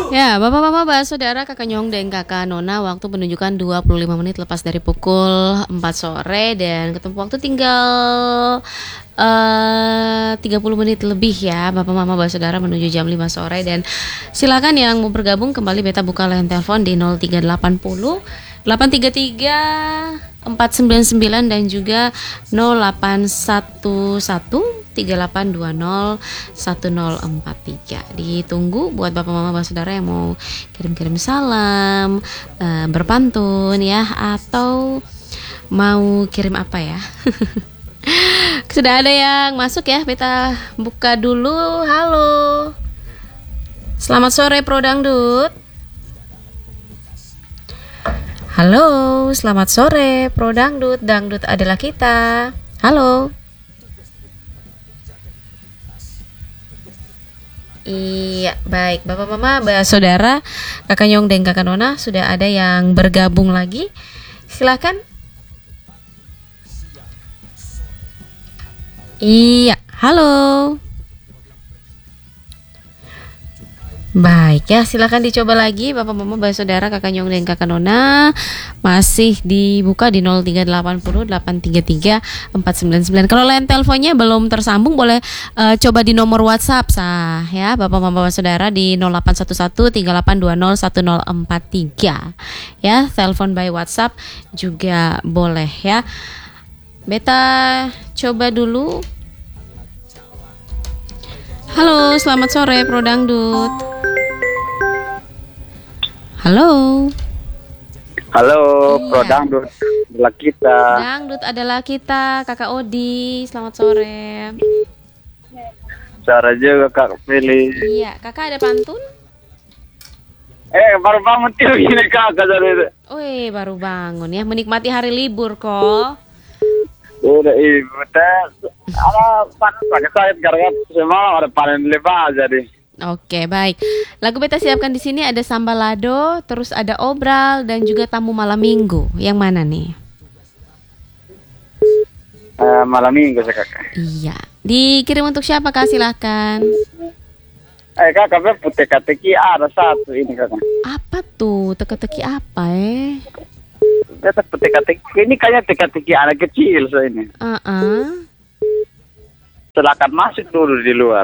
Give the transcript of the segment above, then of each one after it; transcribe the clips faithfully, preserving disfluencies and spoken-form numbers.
Ya, Bapak-bapak, Bapak, Saudara, Kakak Nyong dan Kakak Nona, waktu menunjukkan dua puluh lima menit lepas dari pukul empat sore dan ketemu waktu tinggal uh, tiga puluh menit lebih ya, Bapak, Mama, Bapak, Saudara, menuju jam lima sore. Dan silakan yang mau bergabung kembali Beta buka line telepon di nol tiga delapan nol delapan tiga tiga empat sembilan sembilan dan juga nol delapan satu satu tiga delapan dua nol satu nol empat tiga. Ditunggu buat Bapak Mama Bapak Saudara yang mau kirim-kirim salam, uh, berpantun ya, atau mau kirim apa ya. Sudah ada yang masuk ya, Beta buka dulu. Halo, selamat sore Pro Dangdut. Halo, selamat sore Pro Dangdut. Dangdut adalah kita. Halo. Iya, baik Bapak Mama, Bapak Saudara, Kakak Nyong dan Kakak Nona, sudah ada yang bergabung lagi. Silakan. Iya, halo. Baik ya, silakan dicoba lagi Bapak Mama, Bapak Saudara, Kakak Nyong dan Kakak Nona. Masih dibuka di nol tiga delapan nol delapan tiga tiga empat sembilan sembilan. Kalau line teleponnya belum tersambung, boleh uh, coba di nomor WhatsApp sah ya Bapak Mama, Bapak Saudara, di nol delapan satu satu tiga delapan dua nol satu nol empat tiga. Ya, telepon by WhatsApp juga boleh ya. Beta coba dulu. Halo, selamat sore Pro Dangdut. Halo. Halo, iya. Pro Dangdut adalah kita. Dangdut adalah kita, Kakak Odi. Selamat sore. Cara juga Kak Feli. Iya, Kakak ada pantun? Eh, baru bangun tidur ini Kakak dari. Wih, baru bangun ya, menikmati hari libur kok. Udah ibu teh. Ada panen pakai sayap gara-gara semalam ada panen lebar jadi. Oke, baik. Lagu Beta siapkan di sini ada Sambalado, terus ada Obral dan juga Tamu Malam Minggu. Yang mana nih? Uh, malam minggu sih Kakak. Iya. Dikirim untuk siapa Kak? Silahkan. Eh Kakak, putih teka-teki ada satu ini Kakak. Apa tuh? Teka-teki apa eh? Kita putih teka-teki ini kayaknya teka-teki anak kecil so ini. Uh-uh. Silakan masuk dulu di luar.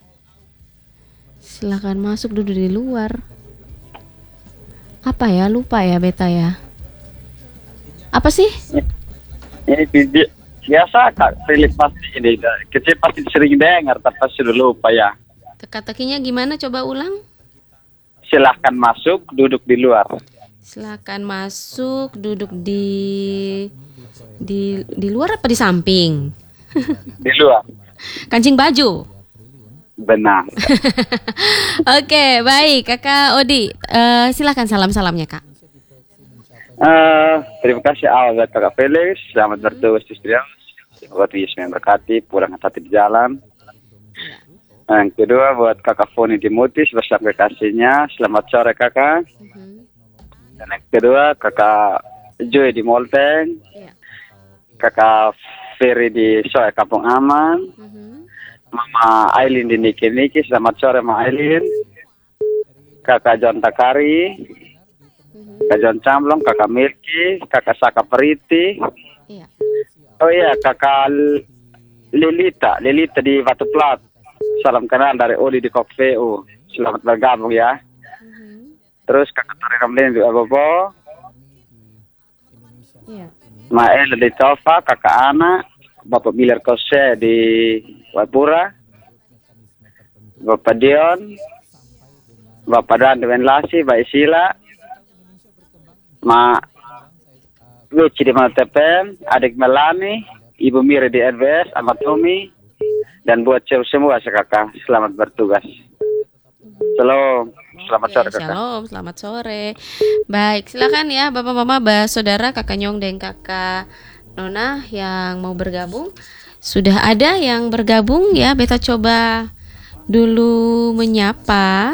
Silakan masuk dulu di luar. Apa ya? Lupa ya Beta ya. Apa sih? Ini video biasa Kak Philip pasti ini kecil pasti sering dengar tapi sudah lupa ya. Teka-tekinya gimana? Coba ulang. Silahkan masuk, duduk di luar. Silakan masuk, duduk di di di luar apa di samping? Di luar. Kancing baju. Benar. Oke, baik Kakak Odi. Uh, silakan salam-salamnya Kak. Uh, terima kasih awal Kakak Felix. Selamat bertugas di studio. Semoga Tuhan memberkati, pulang hati di jalan. Yang kedua buat Kakak Foni Dimutis bersama kekasihnya. Selamat sore Kakak. Uh-huh. Dan yang kedua Kakak Joy di Molteng. Yeah. Kakak Ferry di Soe Kampung Aman. Uh-huh. Mama Aileen di Niki Niki, selamat sore Mama Aileen. Kakak John Takari, mm-hmm. Kakak John Camblong, Kakak Milky, Kakak Saka Periti. Iya. Oh iya, Kakak Lilita, Lilita di Batu Plat. Salam kenal dari Odi di Kok V U. Selamat bergabung ya. Mm-hmm. Terus Kakak Tori Ramlin di Abobo. Iya. Mael di Tofa, Kakak Ana, Bapak Bilar Kose di Wapura, Bapak Dion, Bapak Dan Dewen Lasi, Bapak Sila, Ma Wici di Maltepen, Adik Melani, Ibu Miri di R B S, Ahmad Tommy, dan buat semua Kakak, selamat bertugas. Shalom, selamat ya, sore Kakak. Shalom, selamat sore. Baik, silakan ya Bapak Mama, Bapak Saudara, Kakak Nyong dan Kakak Nona yang mau bergabung. Sudah ada yang bergabung ya, Beta coba dulu menyapa.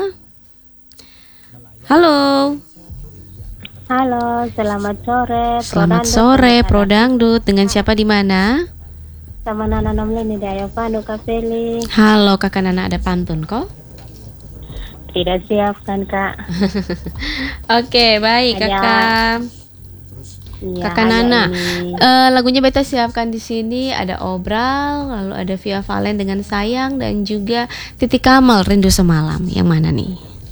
Halo. Halo, selamat sore. Selamat sore Pro Dangdut. Dengan siapa di mana? Sama Nana Nomleni di Ayovano Kak Feli. Halo Kakak Nana, ada pantun kok? Tidak siap kan Kak? Oke, baik Hanya- Kakak. Iya, Kakak hanya Nana. ini. Eh, lagunya beta siapkan di sini ada Obral, lalu ada Via Valen dengan Sayang dan juga Titik Kamal Rindu Semalam. Yang mana nih?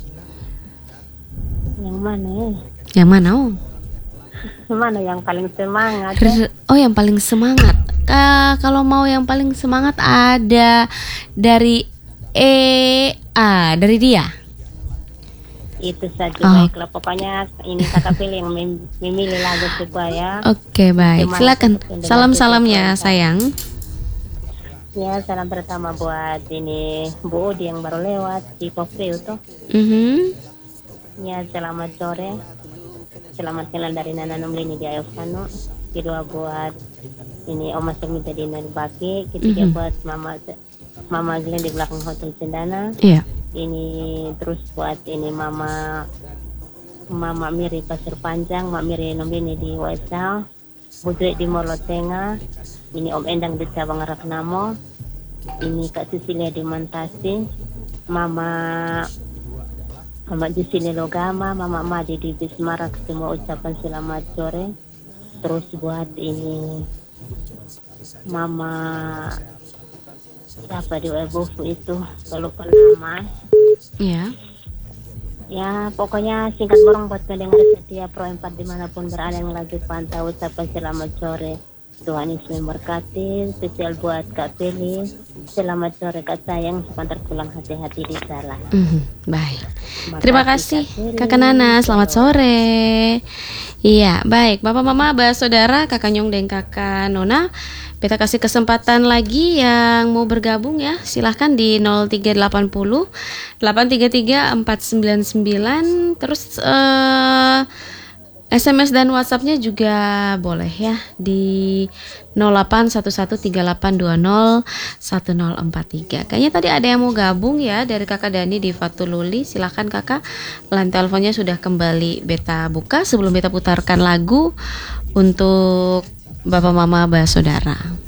Yang mana ya? Yang mana? Oh, Yang mana yang paling semangat ya? R- oh yang paling semangat. Ka- kalau mau yang paling semangat ada dari E A dari dia. Itu saja Oh. baiklah. Pokoknya ini kakak pilih yang mem- memilih lagu supaya. Oke, baik. Terima Silakan. kasih untuk Salam-salamnya, mendengar. sayang. Ya, salam pertama buat ini Bu Udi yang baru lewat di Kopri itu. Mhm. Ya, selamat sore. Selamat kenal dari Nana Numlini di Ayovano. Kedua buat ini Oma Semita di Baki. Ketiga Mhm. buat Mama Mama Glenn di belakang Hotel Cendana. Iya. Ini terus buat ini Mama Mama Miri Pasir Panjang, Mak Miri Numlini di Waisau, Budre di Molotenga, ini Om Endang di Cabang Raknamo, ini Kak Cecilia di Mantasi, Mama Mama Jusile Logama, Mama Madi di Bismarak, semua ucapan selamat sore. Terus buat ini Mama siapa di Webofu itu, kalau lupa nama. Iya. Ya, pokoknya singkat borong buat pendengar setia Pro empat dimanapun berada yang lagi pantau, ucapan selamat sore. Tuhan Yesus memberkati, spesial buat Kak Peli. Selamat sore Kak sayang, sebentar pulang hati-hati di jalan. Mhm, baik. Terima Terima kasih, kasih Kak Peli. Kakak Nana, selamat sore. Iya, baik. Bapak Mama, Bah Saudara, Kakak Nyong dan Kakak Nona, beta kasih kesempatan lagi yang mau bergabung ya. Silahkan di nol tiga delapan nol delapan tiga tiga empat sembilan sembilan. Terus eh, S M S dan WhatsApp-nya juga boleh ya di nol delapan satu satu tiga delapan dua nol satu nol empat tiga. Kayaknya tadi ada yang mau gabung ya dari Kakak Dani di Fatululi. Silakan Kakak. Line teleponnya sudah kembali beta buka sebelum beta putarkan lagu untuk Bapak Mama Bah Saudara.